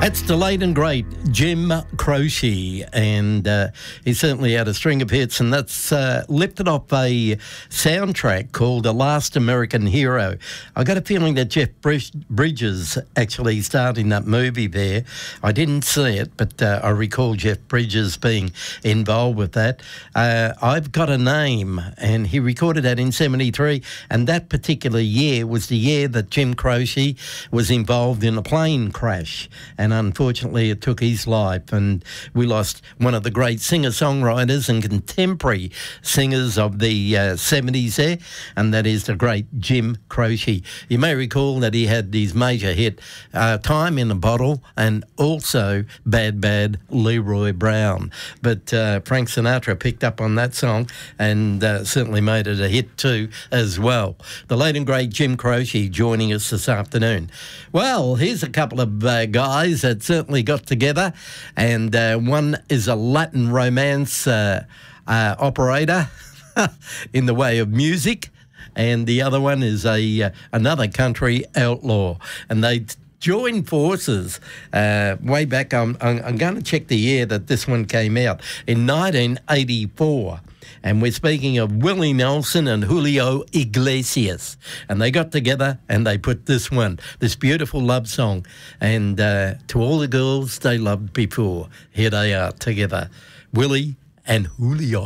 That's the late and great Jim Croce, and he certainly had a string of hits, and that's lifted off a soundtrack called The Last American Hero. I got a feeling that Jeff Bridges actually starred in that movie there. I didn't see it, but I recall Jeff Bridges being involved with that. I've Got a Name, and he recorded that in 73, and that particular year was the year that Jim Croce was involved in a plane crash, and unfortunately it took his life, and we lost one of the great singer-songwriters and contemporary singers of the 70s there, and that is the great Jim Croce. You may recall that he had his major hit, Time in a Bottle, and also Bad Bad Leroy Brown. But Frank Sinatra picked up on that song and certainly made it a hit too as well. The late and great Jim Croce joining us this afternoon. Well, here's a couple of guys that certainly got together, and one is a Latin romance operator in the way of music, and the other one is another country outlaw, and they joined forces way back. I'm going to check the year that this one came out, in 1984. And we're speaking of Willie Nelson and Julio Iglesias. And they got together and they put this beautiful love song. And to all the girls they loved before, here they are together, Willie and Julio.